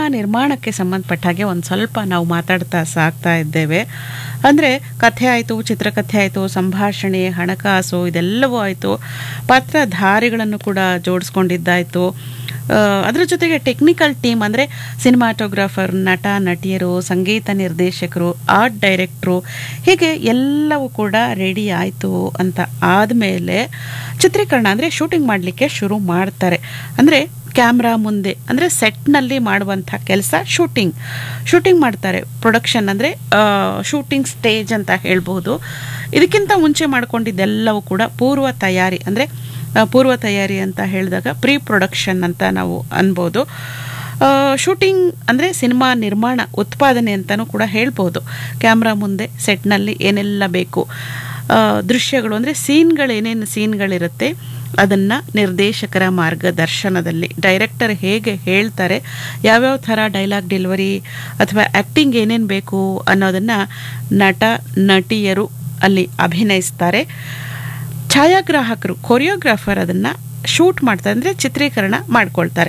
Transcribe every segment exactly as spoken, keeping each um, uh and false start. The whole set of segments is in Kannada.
ನಿರ್ಮಾಣಕ್ಕೆ ಸಂಬಂಧಪಟ್ಟ ಹಾಗೆ ಒಂದು ಸ್ವಲ್ಪ ನಾವು ಮಾತಾಡ್ತಾ ಸಾಗ್ತಾ ಇದ್ದೇವೆ. ಅಂದರೆ ಕಥೆ ಆಯಿತು, ಚಿತ್ರಕಥೆ ಆಯಿತು, ಸಂಭಾಷಣೆ, ಹಣಕಾಸು ಇದೆಲ್ಲವೂ ಆಯಿತು, ಪಾತ್ರಧಾರಿಗಳನ್ನು ಕೂಡ ಜೋಡಿಸ್ಕೊಂಡಿದ್ದಾಯಿತು. ಅದರ ಜೊತೆಗೆ ಟೆಕ್ನಿಕಲ್ ಟೀಮ್ ಅಂದರೆ ಸಿನಿಮಾಟೋಗ್ರಾಫರ್, ನಟ ನಟಿಯರು, ಸಂಗೀತ ನಿರ್ದೇಶಕರು, ಆರ್ಟ್ ಡೈರೆಕ್ಟ್ರು, ಹೀಗೆ ಎಲ್ಲವೂ ಕೂಡ ರೆಡಿ ಆಯಿತು ಅಂತ ಆದಮೇಲೆ ಚಿತ್ರೀಕರಣ ಅಂದರೆ ಶೂಟಿಂಗ್ ಮಾಡಲಿಕ್ಕೆ ಶುರು ಮಾಡ್ತಾರೆ. ಅಂದರೆ ಕ್ಯಾಮ್ರಾ ಮುಂದೆ ಅಂದರೆ ಸೆಟ್ನಲ್ಲಿ ಮಾಡುವಂಥ ಕೆಲಸ ಶೂಟಿಂಗ್ ಶೂಟಿಂಗ್ ಮಾಡ್ತಾರೆ. ಪ್ರೊಡಕ್ಷನ್ ಅಂದರೆ ಶೂಟಿಂಗ್ ಸ್ಟೇಜ್ ಅಂತ ಹೇಳ್ಬೋದು. ಇದಕ್ಕಿಂತ ಮುಂಚೆ ಮಾಡ್ಕೊಂಡಿದ್ದೆಲ್ಲವೂ ಕೂಡ ಪೂರ್ವ ತಯಾರಿ. ಅಂದರೆ ಪೂರ್ವ ತಯಾರಿ ಅಂತ ಹೇಳಿದಾಗ ಪ್ರೀ ಪ್ರೊಡಕ್ಷನ್ ಅಂತ ನಾವು ಅನ್ಬೋದು. ಶೂಟಿಂಗ್ ಅಂದರೆ ಸಿನಿಮಾ ನಿರ್ಮಾಣ, ಉತ್ಪಾದನೆ ಅಂತಲೂ ಕೂಡ ಹೇಳ್ಬೋದು. ಕ್ಯಾಮ್ರಾ ಮುಂದೆ ಸೆಟ್ನಲ್ಲಿ ಏನೆಲ್ಲ ಬೇಕು, ದೃಶ್ಯಗಳು ಅಂದರೆ ಸೀನ್ಗಳು, ಏನೇನು ಸೀನ್ಗಳಿರುತ್ತೆ ಅದನ್ನು ನಿರ್ದೇಶಕರ ಮಾರ್ಗದರ್ಶನದಲ್ಲಿ ಡೈರೆಕ್ಟರ್ ಹೇಗೆ ಹೇಳ್ತಾರೆ, ಯಾವ್ಯಾವ ಥರ ಡೈಲಾಗ್ ಡೆಲಿವರಿ ಅಥವಾ ಆ್ಯಕ್ಟಿಂಗ್ ಏನೇನು ಬೇಕು ಅನ್ನೋದನ್ನು ನಟ ನಟಿಯರು ಅಲ್ಲಿ ಅಭಿನಯಿಸ್ತಾರೆ. ಛಾಯಾಗ್ರಾಹಕರು, ಕೊರಿಯೋಗ್ರಾಫರ್ ಅದನ್ನು ಶೂಟ್ ಮಾಡ್ತಾರೆ, ಅಂದರೆ ಚಿತ್ರೀಕರಣ ಮಾಡ್ಕೊಳ್ತಾರೆ.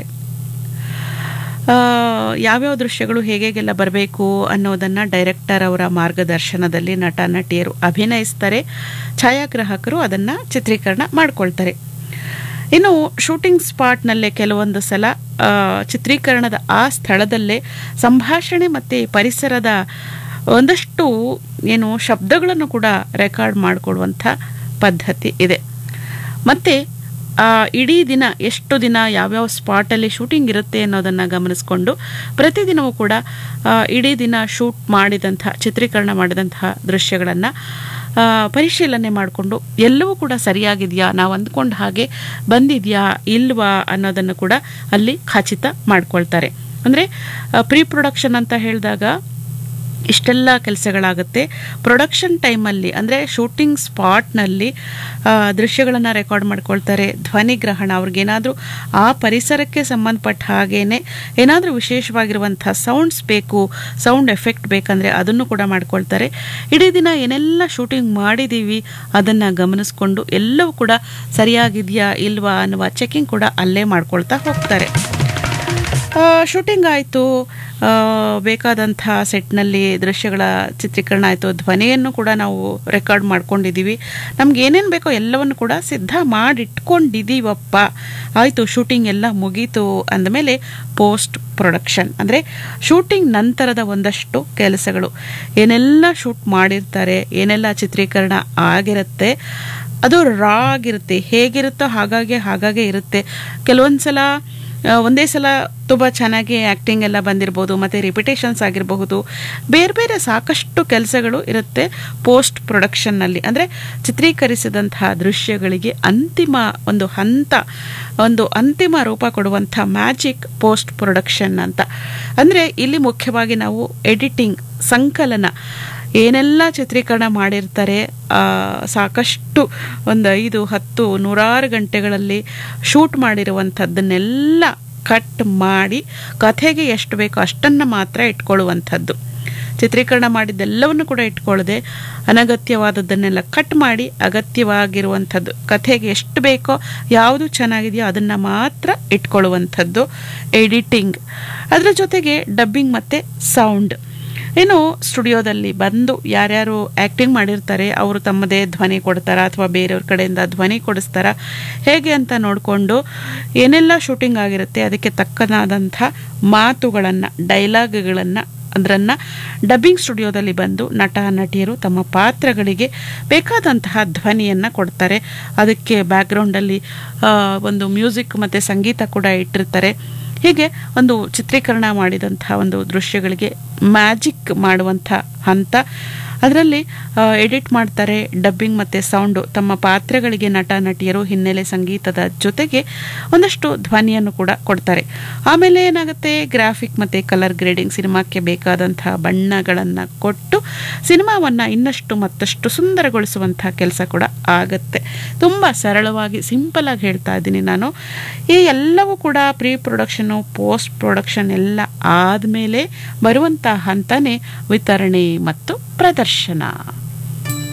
ಯಾವ್ಯಾವ ದೃಶ್ಯಗಳು ಹೇಗೆಲ್ಲ ಬರಬೇಕು ಅನ್ನೋದನ್ನು ಡೈರೆಕ್ಟರ್ ಅವರ ಮಾರ್ಗದರ್ಶನದಲ್ಲಿ ನಟ ನಟಿಯರು ಅಭಿನಯಿಸ್ತಾರೆ. ಛಾಯಾಗ್ರಾಹಕರು ಅದನ್ನು ಚಿತ್ರೀಕರಣ ಮಾಡ್ಕೊಳ್ತಾರೆ. ಇನ್ನು ಶೂಟಿಂಗ್ ಸ್ಪಾಟ್ನಲ್ಲೇ ಕೆಲವೊಂದು ಸಲ ಚಿತ್ರೀಕರಣದ ಆ ಸ್ಥಳದಲ್ಲೇ ಸಂಭಾಷಣೆ ಮತ್ತು ಪರಿಸರದ ಒಂದಷ್ಟು ಏನು ಶಬ್ದಗಳನ್ನು ಕೂಡ ರೆಕಾರ್ಡ್ ಮಾಡಿಕೊಡುವಂಥ ಪದ್ಧತಿ ಇದೆ. ಮತ್ತು ಇಡೀ ದಿನ ಎಷ್ಟು ದಿನ ಯಾವ್ಯಾವ ಸ್ಪಾಟಲ್ಲಿ ಶೂಟಿಂಗ್ ಇರುತ್ತೆ ಅನ್ನೋದನ್ನು ಗಮನಿಸ್ಕೊಂಡು ಪ್ರತಿದಿನವೂ ಕೂಡ ಇಡೀ ದಿನ ಶೂಟ್ ಮಾಡಿದಂಥ, ಚಿತ್ರೀಕರಣ ಮಾಡಿದಂತಹ ದೃಶ್ಯಗಳನ್ನು ಪರಿಶೀಲನೆ ಮಾಡಿಕೊಂಡು ಎಲ್ಲವೂ ಕೂಡ ಸರಿಯಾಗಿದೆಯಾ, ನಾವು ಅಂದ್ಕೊಂಡ ಹಾಗೆ ಬಂದಿದೆಯಾ ಇಲ್ವಾ ಅನ್ನೋದನ್ನು ಕೂಡ ಅಲ್ಲಿ ಖಚಿತ ಮಾಡ್ಕೊಳ್ತಾರೆ. ಅಂದರೆ ಪ್ರೀ ಪ್ರೊಡಕ್ಷನ್ ಅಂತ ಹೇಳಿದಾಗ ಇಷ್ಟೆಲ್ಲ ಕೆಲಸಗಳಾಗುತ್ತೆ. ಪ್ರೊಡಕ್ಷನ್ ಟೈಮಲ್ಲಿ ಅಂದರೆ ಶೂಟಿಂಗ್ ಸ್ಪಾಟ್ನಲ್ಲಿ ದೃಶ್ಯಗಳನ್ನು ರೆಕಾರ್ಡ್ ಮಾಡ್ಕೊಳ್ತಾರೆ. ಧ್ವನಿಗ್ರಹಣ, ಅವ್ರಿಗೇನಾದರೂ ಆ ಪರಿಸರಕ್ಕೆ ಸಂಬಂಧಪಟ್ಟ ಹಾಗೇನೆ ಏನಾದರೂ ವಿಶೇಷವಾಗಿರುವಂಥ ಸೌಂಡ್ಸ್ ಬೇಕು, ಸೌಂಡ್ ಎಫೆಕ್ಟ್ ಬೇಕಂದರೆ ಅದನ್ನು ಕೂಡ ಮಾಡ್ಕೊಳ್ತಾರೆ. ಇಡೀ ದಿನ ಏನೆಲ್ಲ ಶೂಟಿಂಗ್ ಮಾಡಿದ್ದೀವಿ ಅದನ್ನು ಗಮನಿಸ್ಕೊಂಡು ಎಲ್ಲವೂ ಕೂಡ ಸರಿಯಾಗಿದೆಯಾ ಇಲ್ವಾ ಅನ್ನುವ ಚೆಕಿಂಗ್ ಕೂಡ ಅಲ್ಲೇ ಮಾಡ್ಕೊಳ್ತಾ ಹೋಗ್ತಾರೆ. ಶೂಟಿಂಗ್ ಆಯಿತು, ಬೇಕಾದಂಥ ಸೆಟ್ನಲ್ಲಿ ದೃಶ್ಯಗಳ ಚಿತ್ರೀಕರಣ ಆಯಿತು, ಧ್ವನಿಯನ್ನು ಕೂಡ ನಾವು ರೆಕಾರ್ಡ್ ಮಾಡ್ಕೊಂಡಿದ್ದೀವಿ, ನಮ್ಗೆ ಏನೇನು ಬೇಕೋ ಎಲ್ಲವನ್ನು ಕೂಡ ಸಿದ್ಧ ಮಾಡಿಟ್ಕೊಂಡಿದ್ದೀವಪ್ಪ, ಆಯಿತು ಶೂಟಿಂಗ್ ಎಲ್ಲ ಮುಗೀತು ಅಂದಮೇಲೆ ಪೋಸ್ಟ್ ಪ್ರೊಡಕ್ಷನ್ ಅಂದರೆ ಶೂಟಿಂಗ್ ನಂತರದ ಒಂದಷ್ಟು ಕೆಲಸಗಳು. ಏನೆಲ್ಲ ಶೂಟ್ ಮಾಡಿರ್ತಾರೆ, ಏನೆಲ್ಲ ಚಿತ್ರೀಕರಣ ಆಗಿರುತ್ತೆ, ಅದು ರಾ ಆಗಿರುತ್ತೆ, ಹೇಗಿರುತ್ತೋ ಹಾಗಾಗಿ ಹಾಗಾಗೆ ಇರುತ್ತೆ. ಕೆಲವೊಂದು ಸಲ ಒಂದೇ ಸಲ ತುಂಬ ಚೆನ್ನಾಗಿ ಆ್ಯಕ್ಟಿಂಗ್ ಎಲ್ಲ ಬಂದಿರ್ಬೋದು, ಮತ್ತು ರಿಪಿಟೇಷನ್ಸ್ ಆಗಿರಬಹುದು, ಬೇರೆ ಬೇರೆ ಸಾಕಷ್ಟು ಕೆಲಸಗಳು ಇರುತ್ತೆ ಪೋಸ್ಟ್ ಪ್ರೊಡಕ್ಷನ್ನಲ್ಲಿ. ಅಂದರೆ ಚಿತ್ರೀಕರಿಸಿದಂತಹ ದೃಶ್ಯಗಳಿಗೆ ಅಂತಿಮ ಒಂದು ಹಂತ, ಒಂದು ಅಂತಿಮ ರೂಪ ಕೊಡುವಂಥ ಮ್ಯಾಜಿಕ್ ಪೋಸ್ಟ್ ಪ್ರೊಡಕ್ಷನ್ ಅಂತ. ಅಂದರೆ ಇಲ್ಲಿ ಮುಖ್ಯವಾಗಿ ನಾವು ಎಡಿಟಿಂಗ್, ಸಂಕಲನ, ಏನೆಲ್ಲ ಚಿತ್ರೀಕರಣ ಮಾಡಿರ್ತಾರೆ, ಸಾಕಷ್ಟು ಒಂದು ಐದು ಹತ್ತು ನೂರಾರು ಗಂಟೆಗಳಲ್ಲಿ ಶೂಟ್ ಮಾಡಿರುವಂಥದ್ದನ್ನೆಲ್ಲ ಕಟ್ ಮಾಡಿ ಕಥೆಗೆ ಎಷ್ಟು ಬೇಕೋ ಅಷ್ಟನ್ನು ಮಾತ್ರ ಇಟ್ಕೊಳ್ಳುವಂಥದ್ದು. ಚಿತ್ರೀಕರಣ ಮಾಡಿದ್ದೆಲ್ಲವನ್ನು ಕೂಡ ಇಟ್ಕೊಳ್ಳದೆ ಅನಗತ್ಯವಾದದ್ದನ್ನೆಲ್ಲ ಕಟ್ ಮಾಡಿ ಅಗತ್ಯವಾಗಿರುವಂಥದ್ದು, ಕಥೆಗೆ ಎಷ್ಟು ಬೇಕೋ ಯಾವುದು ಚೆನ್ನಾಗಿದೆಯೋ ಅದನ್ನು ಮಾತ್ರ ಇಟ್ಕೊಳ್ಳುವಂಥದ್ದು ಎಡಿಟಿಂಗ್. ಅದರ ಜೊತೆಗೆ ಡಬ್ಬಿಂಗ್ ಮತ್ತು ಸೌಂಡ್. ಇನ್ನು ಸ್ಟುಡಿಯೋದಲ್ಲಿ ಬಂದು ಯಾರ್ಯಾರು ಆ್ಯಕ್ಟಿಂಗ್ ಮಾಡಿರ್ತಾರೆ ಅವರು ತಮ್ಮದೇ ಧ್ವನಿ ಕೊಡ್ತಾರಾ ಅಥವಾ ಬೇರೆಯವ್ರ ಕಡೆಯಿಂದ ಧ್ವನಿ ಕೊಡಿಸ್ತಾರಾ ಹೇಗೆ ಅಂತ ನೋಡಿಕೊಂಡು ಏನೆಲ್ಲ ಶೂಟಿಂಗ್ ಆಗಿರುತ್ತೆ ಅದಕ್ಕೆ ತಕ್ಕನಾದಂಥ ಮಾತುಗಳನ್ನು, ಡೈಲಾಗ್ಗಳನ್ನು ಅದನ್ನು ಡಬ್ಬಿಂಗ್ ಸ್ಟುಡಿಯೋದಲ್ಲಿ ಬಂದು ನಟ ನಟಿಯರು ತಮ್ಮ ಪಾತ್ರಗಳಿಗೆ ಬೇಕಾದಂತಹ ಧ್ವನಿಯನ್ನು ಕೊಡ್ತಾರೆ. ಅದಕ್ಕೆ ಬ್ಯಾಕ್ಗ್ರೌಂಡಲ್ಲಿ ಒಂದು ಮ್ಯೂಸಿಕ್ ಮತ್ತು ಸಂಗೀತ ಕೂಡ ಇಟ್ಟಿರ್ತಾರೆ. ಹೀಗೆ ಒಂದು ಚಿತ್ರೀಕರಣ ಮಾಡಿದಂಥ ಒಂದು ದೃಶ್ಯಗಳಿಗೆ ಮ್ಯಾಜಿಕ್ ಮಾಡುವಂಥ ಹಂತ. ಅದರಲ್ಲಿ ಎಡಿಟ್ ಮಾಡ್ತಾರೆ, ಡಬ್ಬಿಂಗ್ ಮತ್ತು ಸೌಂಡು, ತಮ್ಮ ಪಾತ್ರಗಳಿಗೆ ನಟ ನಟಿಯರು ಹಿನ್ನೆಲೆ ಸಂಗೀತದ ಜೊತೆಗೆ ಒಂದಷ್ಟು ಧ್ವನಿಯನ್ನು ಕೂಡ ಕೊಡ್ತಾರೆ. ಆಮೇಲೆ ಏನಾಗುತ್ತೆ, ಗ್ರಾಫಿಕ್ ಮತ್ತು ಕಲರ್ ಗ್ರೇಡಿಂಗ್, ಸಿನಿಮಾಕ್ಕೆ ಬೇಕಾದಂಥ ಬಣ್ಣಗಳನ್ನು ಕೊಟ್ಟು ಸಿನಿಮಾವನ್ನು ಇನ್ನಷ್ಟು ಮತ್ತಷ್ಟು ಸುಂದರಗೊಳಿಸುವಂಥ ಕೆಲಸ ಕೂಡ ಆಗುತ್ತೆ. ತುಂಬ ಸರಳವಾಗಿ ಸಿಂಪಲಾಗಿ ಹೇಳ್ತಾ ಇದ್ದೀನಿ ನಾನು. ಈ ಎಲ್ಲವೂ ಕೂಡ ಪ್ರೀ ಪ್ರೊಡಕ್ಷನು, ಪೋಸ್ಟ್ ಪ್ರೊಡಕ್ಷನ್ ಎಲ್ಲ ಆದಮೇಲೆ ಬರುವಂಥ ಹಂತನೇ ವಿತರಣೆ ಮತ್ತು ಪ್ರದರ್ಶನ.